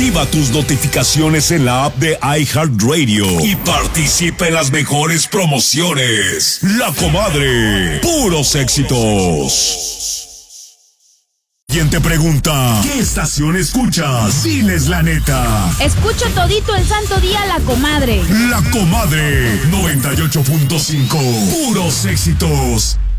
Activa tus notificaciones en la app de iHeartRadio y participa en las mejores promociones. La Comadre, puros éxitos. ¿Quién te pregunta qué estación escuchas? Diles la neta. Escucho todito el santo día La Comadre. La Comadre 98.5. Puros éxitos.